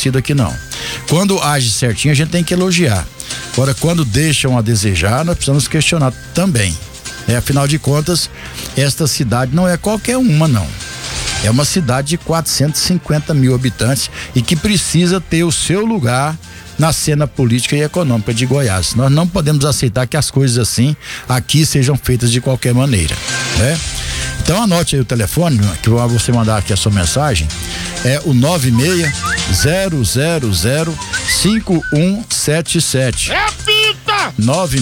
reconhecido aqui não. Quando age certinho, a gente tem que elogiar. Agora, quando deixam a desejar, nós precisamos questionar também. Afinal de contas, esta cidade não é qualquer uma, não. É uma cidade de 450 mil habitantes e que precisa ter o seu lugar na cena política e econômica de Goiás. Nós não podemos aceitar que as coisas assim aqui sejam feitas de qualquer maneira, né? Então anote aí o telefone que eu vou você mandar aqui a sua mensagem, é o 96-000-5177. Repita!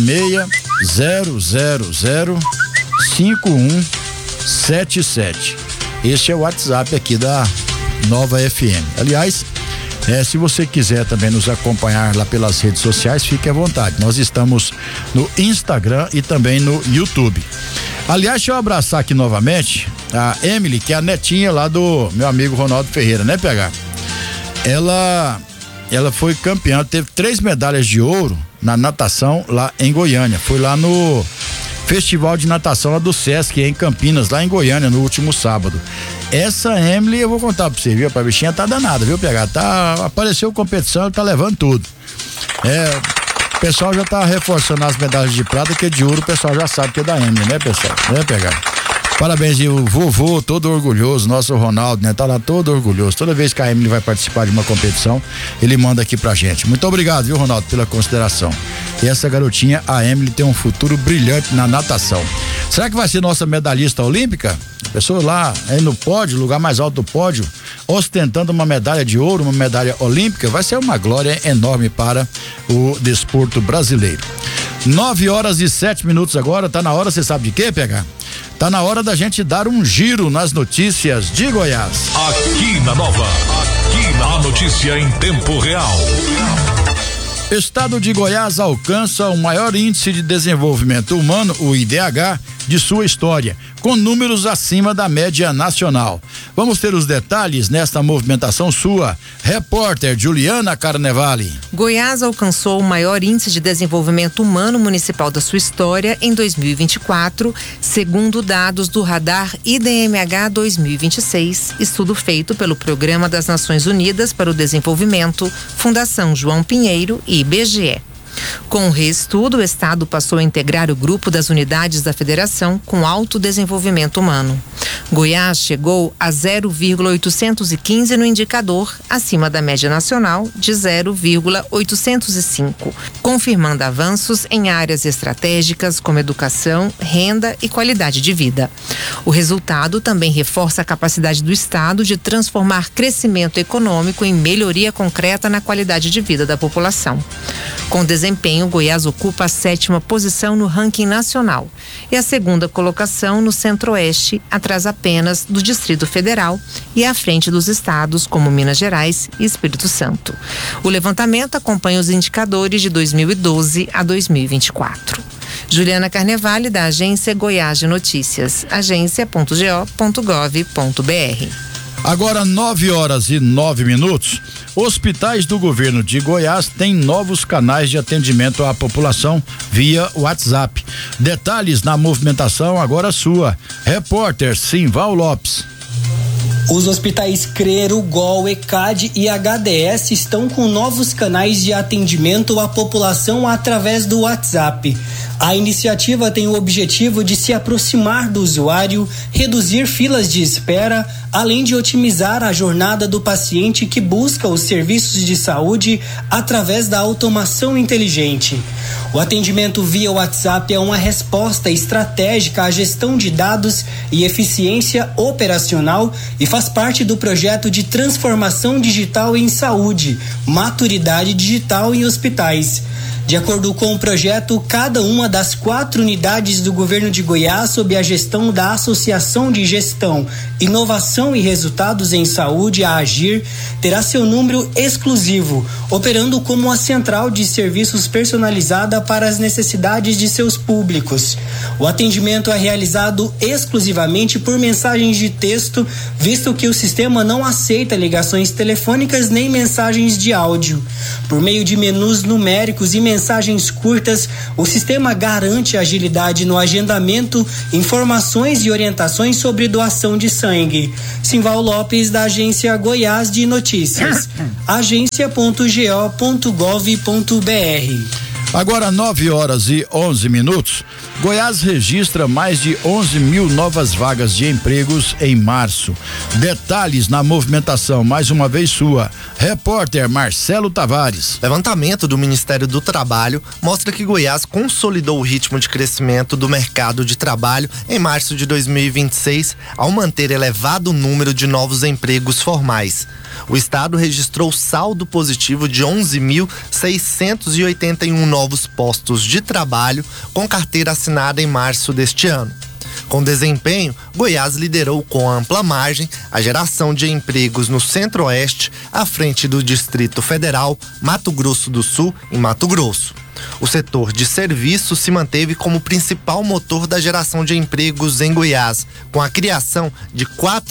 96-000-5177. Este é o WhatsApp aqui da Nova FM. Aliás, se você quiser também nos acompanhar lá pelas redes sociais, fique à vontade. Nós estamos no Instagram e também no YouTube. Aliás, deixa eu abraçar aqui novamente a Emily, que é a netinha lá do meu amigo Ronaldo Ferreira, né, PH? Ela foi campeã, teve 3 medalhas de ouro na natação lá em Goiânia. Foi lá no Festival de Natação lá do Sesc, em Campinas, lá em Goiânia, no último sábado. Essa Emily, eu vou contar pra você, viu? A bichinha tá danada, viu, PH? Apareceu competição, ela tá levando tudo. O pessoal já tá reforçando as medalhas de prata, que de ouro o pessoal já sabe que é da Emily, né, pessoal? Né, PH? Parabéns, e o vovô todo orgulhoso, nosso Ronaldo, né? Tá lá todo orgulhoso. Toda vez que a Emily vai participar de uma competição, ele manda aqui pra gente. Muito obrigado, viu, Ronaldo, pela consideração. E essa garotinha, a Emily, tem um futuro brilhante na natação. Será que vai ser nossa medalhista olímpica? Pessoa lá, aí no pódio, lugar mais alto do pódio, ostentando uma medalha de ouro, uma medalha olímpica, vai ser uma glória enorme para o desporto brasileiro. 9h07 agora, tá na hora, você sabe de quê, PH? Tá na hora da gente dar um giro nas notícias de Goiás. Aqui na Nova, a notícia em tempo real. Estado de Goiás alcança o maior índice de desenvolvimento humano, o IDH, de sua história, com números acima da média nacional. Vamos ter os detalhes nesta movimentação sua. Repórter Juliana Carnevale. Goiás alcançou o maior índice de desenvolvimento humano municipal da sua história em 2024, segundo dados do Radar IDMH 2026, estudo feito pelo Programa das Nações Unidas para o Desenvolvimento, Fundação João Pinheiro e IBGE. Com o reestudo, o Estado passou a integrar o grupo das unidades da Federação com alto desenvolvimento humano. Goiás chegou a 0,815 no indicador, acima da média nacional de 0,805, confirmando avanços em áreas estratégicas como educação, renda e qualidade de vida. O resultado também reforça a capacidade do Estado de transformar crescimento econômico em melhoria concreta na qualidade de vida da população. Com desempenho, Goiás ocupa a 7ª posição no ranking nacional e a 2ª colocação no Centro-Oeste, atrás apenas do Distrito Federal e à frente dos estados como Minas Gerais e Espírito Santo. O levantamento acompanha os indicadores de 2012 a 2024. Juliana Carnevale, da Agência Goiás de Notícias, agência.go.gov.br. Agora 9h09. Hospitais do governo de Goiás têm novos canais de atendimento à população via WhatsApp. Detalhes na movimentação agora sua. Repórter Simval Lopes. Os hospitais Crero, GOL, ECAD e HDS estão com novos canais de atendimento à população através do WhatsApp. A iniciativa tem o objetivo de se aproximar do usuário, reduzir filas de espera, além de otimizar a jornada do paciente que busca os serviços de saúde através da automação inteligente. O atendimento via WhatsApp é uma resposta estratégica à gestão de dados e eficiência operacional e faz parte do projeto de transformação digital em saúde, maturidade digital em hospitais. De acordo com o projeto, cada uma das 4 unidades do governo de Goiás, sob a gestão da Associação de Gestão, Inovação e Resultados em Saúde, a AGIR, terá seu número exclusivo, operando como uma central de serviços personalizada para as necessidades de seus públicos. O atendimento é realizado exclusivamente por mensagens de texto, visto que o sistema não aceita ligações telefônicas nem mensagens de áudio. Por meio de menus numéricos e mensagens curtas, o sistema garante agilidade no agendamento, informações e orientações sobre doação de sangue. Simval Lopes, da Agência Goiás de Notícias. agência.go.gov.br. Agora 9h11. Goiás registra mais de 11 mil novas vagas de empregos em março. Detalhes na movimentação, mais uma vez sua. Repórter Marcelo Tavares. Levantamento do Ministério do Trabalho mostra que Goiás consolidou o ritmo de crescimento do mercado de trabalho em março de 2026, ao manter elevado número de novos empregos formais. O estado registrou saldo positivo de 11.681 novos postos de trabalho com carteira assinada em março deste ano. Com desempenho, Goiás liderou com ampla margem a geração de empregos no Centro-Oeste, à frente do Distrito Federal, Mato Grosso do Sul e Mato Grosso. O setor de serviços se manteve como principal motor da geração de empregos em Goiás, com a criação de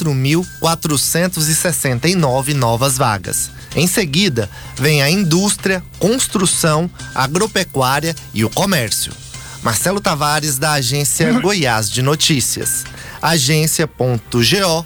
4.469 novas vagas. Em seguida, vem a indústria, construção, agropecuária e o comércio. Marcelo Tavares, da Agência Goiás de Notícias. agência.go.gov.br.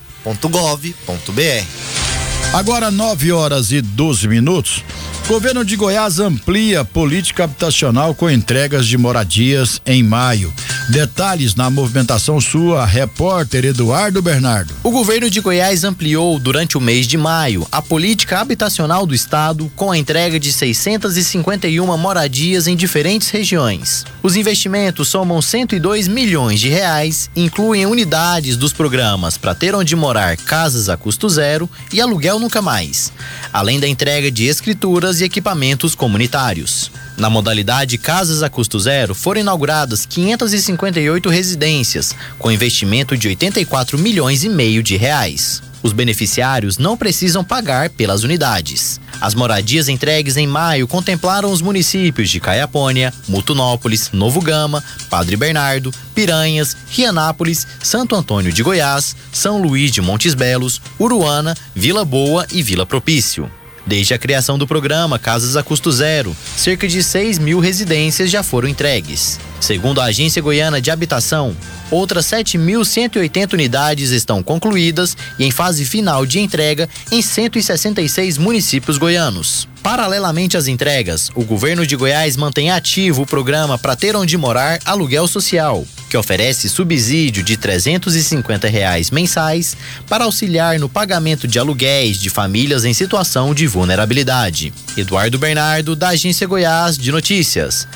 Agora 9h12. Governo de Goiás amplia política habitacional com entregas de moradias em maio. Detalhes na movimentação sua, repórter Eduardo Bernardo. O governo de Goiás ampliou durante o mês de maio a política habitacional do estado com a entrega de 651 moradias em diferentes regiões. Os investimentos somam 102 milhões de reais, incluem unidades dos programas Pra Ter Onde Morar, Casas a Custo Zero e Aluguel Nunca Mais, além da entrega de escrituras e equipamentos comunitários. Na modalidade Casas a Custo Zero, foram inauguradas 558 residências, com investimento de 84 milhões e meio de reais. Os beneficiários não precisam pagar pelas unidades. As moradias entregues em maio contemplaram os municípios de Caiapônia, Mutunópolis, Novo Gama, Padre Bernardo, Piranhas, Rianápolis, Santo Antônio de Goiás, São Luís de Montes Belos, Uruana, Vila Boa e Vila Propício. Desde a criação do programa Casas a Custo Zero, cerca de 6 mil residências já foram entregues. Segundo a Agência Goiana de Habitação, outras 7.180 unidades estão concluídas e em fase final de entrega em 166 municípios goianos. Paralelamente às entregas, o governo de Goiás mantém ativo o programa Pra Ter Onde Morar Aluguel Social, que oferece subsídio de R$ 350 mensais para auxiliar no pagamento de aluguéis de famílias em situação de vulnerabilidade. Eduardo Bernardo, da Agência Goiás de Notícias.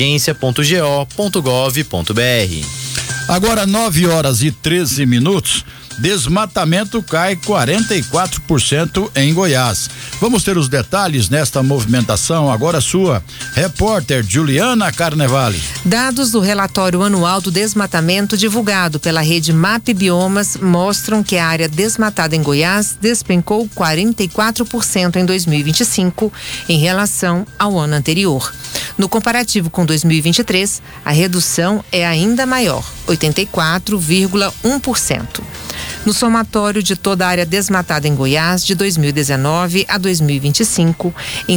agência.go.gov.br. Agora 9h13. Desmatamento cai 44% em Goiás. Vamos ter os detalhes nesta movimentação, agora sua, repórter Juliana Carnevale. Dados do relatório anual do desmatamento divulgado pela rede MAP Biomas mostram que a área desmatada em Goiás despencou 44% em 2025 em relação ao ano anterior. No comparativo com 2023, a redução é ainda maior, 84,1%. No somatório de toda a área desmatada em Goiás, de 2019 a 2025, em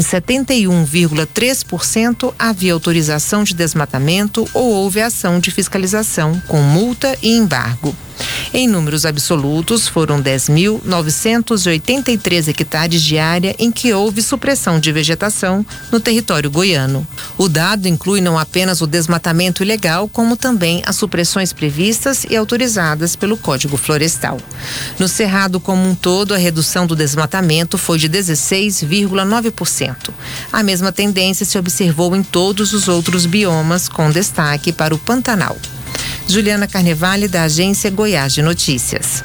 71,3% havia autorização de desmatamento ou houve ação de fiscalização com multa e embargo. Em números absolutos, foram 10.983 hectares de área em que houve supressão de vegetação no território goiano. O dado inclui não apenas o desmatamento ilegal, como também as supressões previstas e autorizadas pelo Código Florestal. No Cerrado como um todo, a redução do desmatamento foi de 16,9%. A mesma tendência se observou em todos os outros biomas, com destaque para o Pantanal. Juliana Carnevale, da Agência Goiás de Notícias.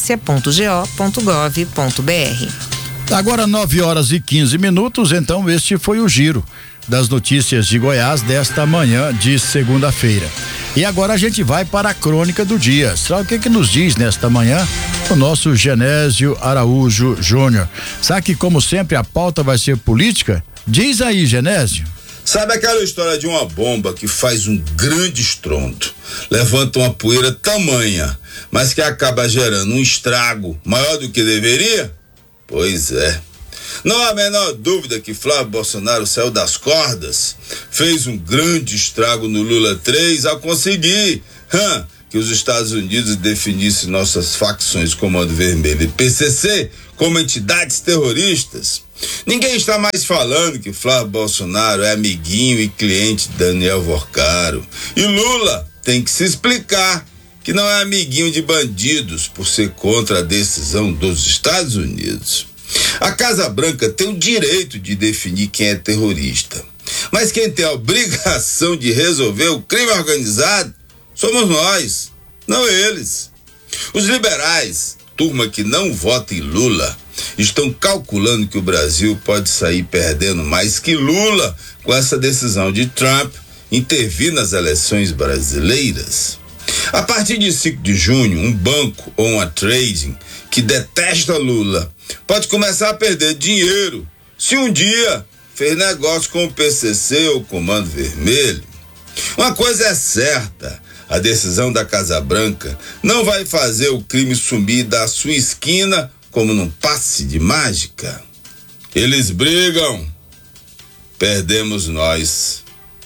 agência.go.gov.br. Agora 9h15, então este foi o giro das notícias de Goiás desta manhã de segunda-feira. E agora a gente vai para a crônica do dia. Sabe o que nos diz nesta manhã? O nosso Genésio Araújo Júnior. Sabe que, como sempre, a pauta vai ser política? Diz aí, Genésio. Sabe aquela história de uma bomba que faz um grande estrondo, levanta uma poeira tamanha, mas que acaba gerando um estrago maior do que deveria? Pois é. Não há a menor dúvida que Flávio Bolsonaro saiu das cordas, fez um grande estrago no Lula 3 ao conseguir que os Estados Unidos definissem nossas facções Comando Vermelho e PCC como entidades terroristas. Ninguém está mais falando que Flávio Bolsonaro é amiguinho e cliente de Daniel Vorcaro. E Lula tem que se explicar que não é amiguinho de bandidos por ser contra a decisão dos Estados Unidos. A Casa Branca tem o direito de definir quem é terrorista, mas quem tem a obrigação de resolver o crime organizado somos nós, não eles. Os liberais, turma que não vota em Lula, estão calculando que o Brasil pode sair perdendo mais que Lula com essa decisão de Trump intervir nas eleições brasileiras. A partir de 5 de junho, um banco ou uma trading que detesta Lula pode começar a perder dinheiro se um dia fez negócio com o PCC ou o Comando Vermelho. Uma coisa é certa, a decisão da Casa Branca não vai fazer o crime sumir da sua esquina como num passe de mágica. Eles brigam, perdemos nós.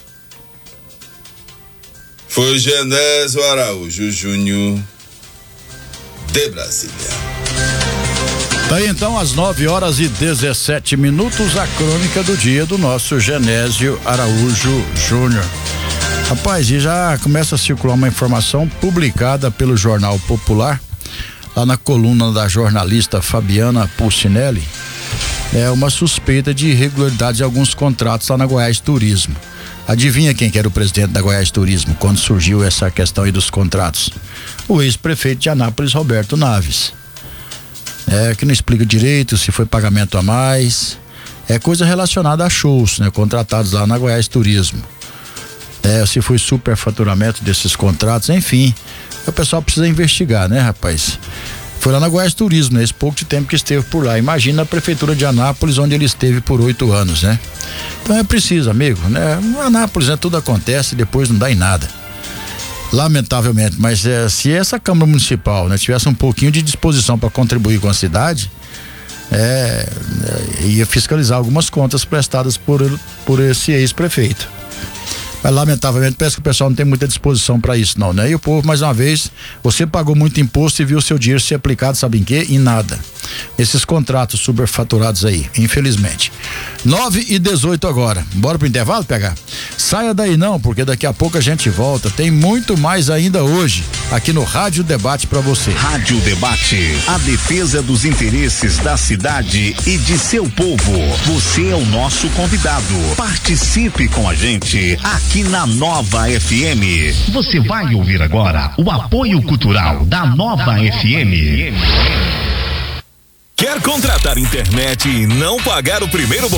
Foi Genésio Araújo Júnior, de Brasília. Tá aí então às 9h17, a crônica do dia do nosso Genésio Araújo Júnior. Rapaz, e já começa a circular uma informação publicada pelo Jornal Popular, lá na coluna da jornalista Fabiana Pulcinelli, uma suspeita de irregularidade de alguns contratos lá na Goiás Turismo. Adivinha quem que era o presidente da Goiás Turismo quando surgiu essa questão aí dos contratos? O ex-prefeito de Anápolis, Roberto Naves. Que não explica direito se foi pagamento a mais, coisa relacionada a shows, contratados lá na Goiás Turismo. Se foi superfaturamento desses contratos, enfim, o pessoal precisa investigar, né, rapaz? Foi lá na Goiás Turismo, esse pouco de tempo que esteve por lá. Imagina a prefeitura de Anápolis, onde ele esteve por 8 anos, né? Então é preciso, amigo, né? Anápolis, tudo acontece e depois não dá em nada. Lamentavelmente, mas se essa Câmara Municipal, tivesse um pouquinho de disposição para contribuir com a cidade, ia fiscalizar algumas contas prestadas por esse ex-prefeito. Mas lamentavelmente parece que o pessoal não tem muita disposição para isso não, né? E o povo, mais uma vez, você pagou muito imposto e viu o seu dinheiro ser aplicado, sabe em quê? Em nada. Esses contratos superfaturados aí, infelizmente. 9h18 agora. Bora pro intervalo, PH? Saia daí não, porque daqui a pouco a gente volta. Tem muito mais ainda hoje, aqui no Rádio Debate para você. Rádio Debate, a defesa dos interesses da cidade e de seu povo. Você é o nosso convidado. Participe com a gente aqui na Nova FM. Você vai ouvir agora o apoio cultural da Nova FM. Quer contratar internet e não pagar o primeiro